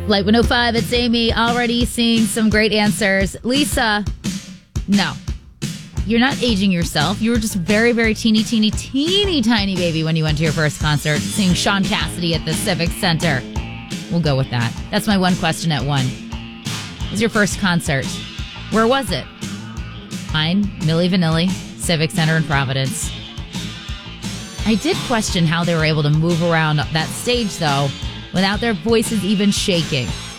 Light 105, it's Amy, already seeing some great answers. Lisa, no. You're not aging yourself. You were just very, very teeny tiny baby when you went to your first concert, seeing Sean Cassidy at the Civic Center. We'll go with that. That's my one question at 1. It was your first concert. Where was it? Mine, Milli Vanilli, Civic Center in Providence. I did question how they were able to move around that stage, though, without their voices even shaking.